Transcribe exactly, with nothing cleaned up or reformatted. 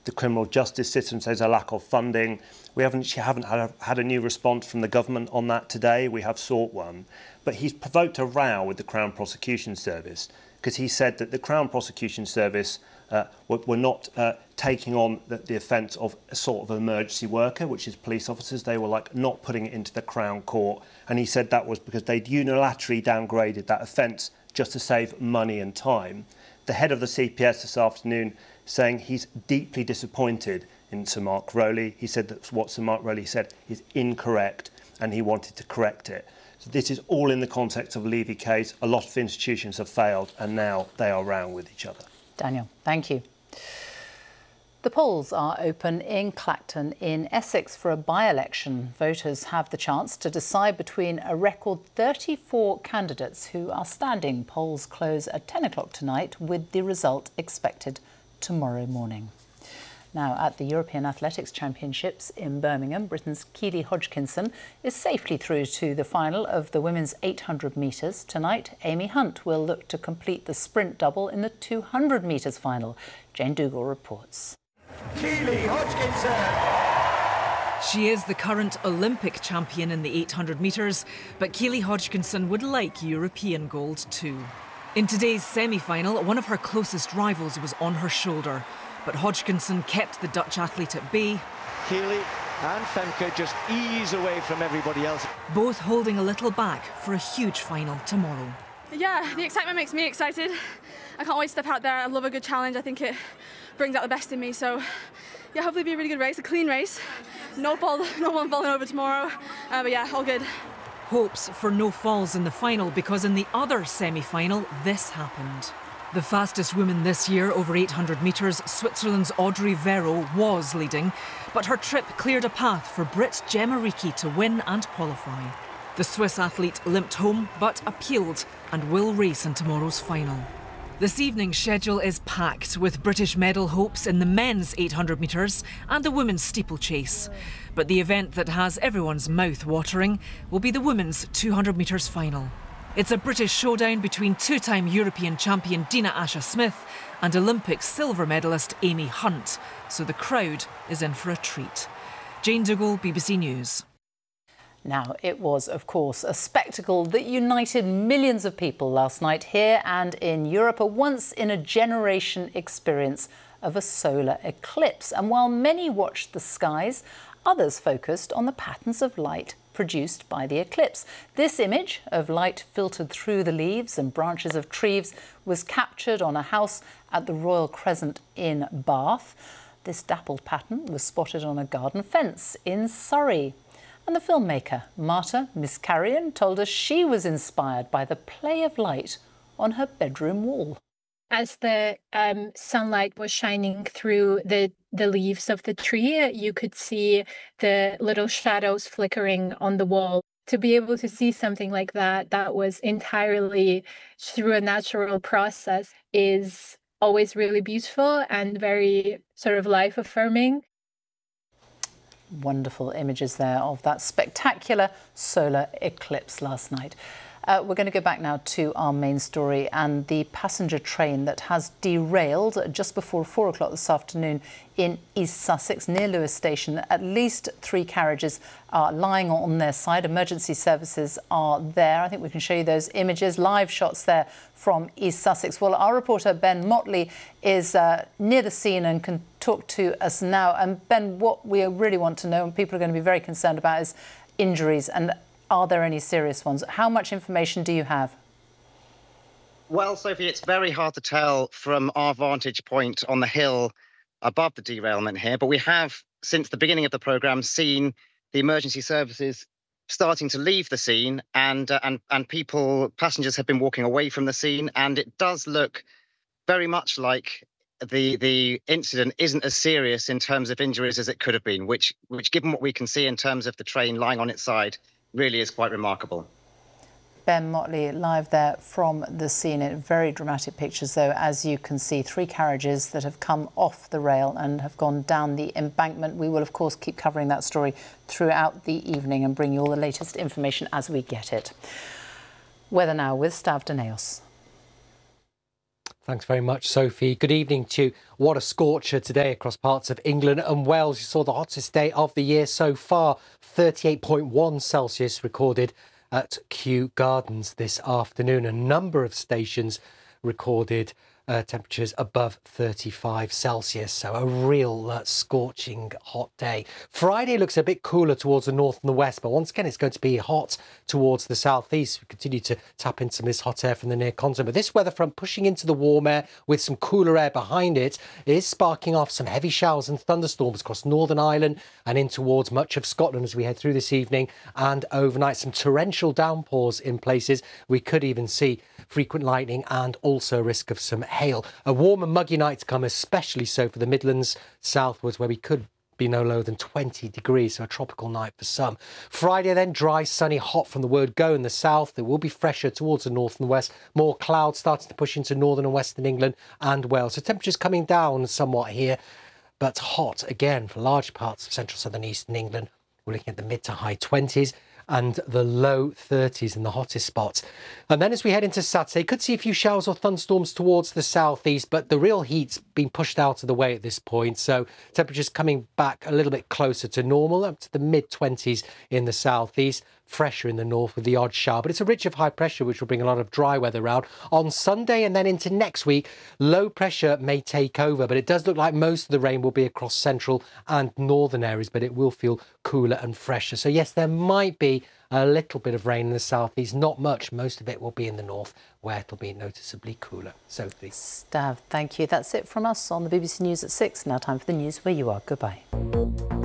the criminal justice system, so there's a lack of funding. We haven't, haven't had, a, had a new response from the government on that today. We have sought one. But he's provoked a row with the Crown Prosecution Service because he said that the Crown Prosecution Service uh, were, were not uh, taking on the, the offence of a sort of emergency worker, which is police officers. They were like not putting it into the Crown Court. And he said that was because they'd unilaterally downgraded that offence just to save money and time. The head of the C P S this afternoon saying he's deeply disappointed in Sir Mark Rowley. He said that what Sir Mark Rowley said is incorrect and he wanted to correct it. So this is all in the context of a Levy case. A lot of institutions have failed and now they are round with each other. Daniel, thank you. The polls are open in Clacton in Essex for a by-election. Voters have the chance to decide between a record thirty-four candidates who are standing. Polls close at ten o'clock tonight with the result expected tomorrow morning. Now, at the European Athletics Championships in Birmingham, Britain's Keely Hodgkinson is safely through to the final of the women's eight hundred metres. Tonight, Amy Hunt will look to complete the sprint double in the two hundred metres final. Jane Dougal reports. Keely Hodgkinson. She is the current Olympic champion in the eight hundred metres, but Keely Hodgkinson would like European gold too. In today's semi-final, one of her closest rivals was on her shoulder, but Hodgkinson kept the Dutch athlete at bay. Keely and Femke just ease away from everybody else. Both holding a little back for a huge final tomorrow. Yeah, the excitement makes me excited. I can't wait to step out there. I love a good challenge. I think it brings out the best in me. So, yeah, hopefully it'll be a really good race, a clean race. No fall, no one falling over tomorrow. Uh, but yeah, all good. Hopes for no falls in the final because in the other semi-final, this happened. The fastest woman this year over eight hundred metres, Switzerland's Audrey Verreaux was leading, but her trip cleared a path for Brit Gemma Reekie to win and qualify. The Swiss athlete limped home but appealed and will race in tomorrow's final. This evening's schedule is packed with British medal hopes in the men's eight hundred metres and the women's steeplechase. But the event that has everyone's mouth watering will be the women's two hundred metres final. It's a British showdown between two-time European champion Dina Asher-Smith and Olympic silver medalist Amy Hunt, so the crowd is in for a treat. Jane Dougal, B B C News. Now, it was, of course, a spectacle that united millions of people last night here and in Europe, a once-in-a-generation experience of a solar eclipse. And while many watched the skies, others focused on the patterns of light produced by the eclipse. This image of light filtered through the leaves and branches of trees was captured on a house at the Royal Crescent in Bath. This dappled pattern was spotted on a garden fence in Surrey. And the filmmaker, Marta Miskarian, told us she was inspired by the play of light on her bedroom wall. As the um, sunlight was shining through the, the leaves of the tree, you could see the little shadows flickering on the wall. To be able to see something like that, that was entirely through a natural process, is always really beautiful and very sort of life-affirming. Wonderful images there of that spectacular solar eclipse last night. Uh, we're going to go back now to our main story and the passenger train that has derailed just before four o'clock this afternoon in East Sussex near Lewes Station. At least three carriages are lying on their side. Emergency services are there. I think we can show you those images, live shots there from East Sussex. Well, our reporter Ben Motley is uh, near the scene and can talk to us now. And Ben, what we really want to know, and people are going to be very concerned about, is injuries, and are there any serious ones? How much information do you have? Well, Sophie, it's very hard to tell from our vantage point on the hill above the derailment here, but we have, since the beginning of the programme, seen the emergency services starting to leave the scene, and uh, and and people, passengers have been walking away from the scene, and it does look very much like the the incident isn't as serious in terms of injuries as it could have been, which which, given what we can see in terms of the train lying on its side, really is quite remarkable. Ben Motley live there from the scene. In very dramatic pictures, though, as you can see, three carriages that have come off the rail and have gone down the embankment. We will, of course, keep covering that story throughout the evening and bring you all the latest information as we get it. Weather now with Stav Daneos. Thanks very much, Sophie. Good evening to you. What a scorcher today across parts of England and Wales. You saw the hottest day of the year so far, thirty-eight point one Celsius recorded at Kew Gardens this afternoon. A number of stations recorded uh, temperatures above thirty-five Celsius, so a real uh, scorching hot day. Friday looks a bit cooler towards the north and the west, but once again it's going to be hot towards the southeast. We continue to tap into some of this hot air from the near continent, but this weather front pushing into the warm air with some cooler air behind it is sparking off some heavy showers and thunderstorms across Northern Ireland and in towards much of Scotland as we head through this evening and overnight. Some torrential downpours in places. We could even see frequent lightning and also risk of some hail. A warm and muggy night to come, especially so for the Midlands southwards, where we could be no lower than twenty degrees, so a tropical night for some. Friday then, dry, sunny, hot from the word go in the south. It will be fresher towards the north and west. More clouds starting to push into northern and western England and Wales. So temperatures coming down somewhat here, but hot again for large parts of central, southern, eastern England. We're looking at the mid to high twenties. And the low thirties in the hottest spots. And then as we head into Saturday, could see a few showers or thunderstorms towards the southeast, but the real heat's been pushed out of the way at this point. So temperatures coming back a little bit closer to normal, up to the mid twenties in the southeast. Fresher in the north with the odd shower, but it's a ridge of high pressure which will bring a lot of dry weather around. On Sunday and then into next week, low pressure may take over, but it does look like most of the rain will be across central and northern areas, but it will feel cooler and fresher. So yes, there might be a little bit of rain in the southeast, not much. Most of it will be in the north where it'll be noticeably cooler. Sophie. Stav, thank you. That's it from us on the B B C News at six. Now time for the news where you are. Goodbye.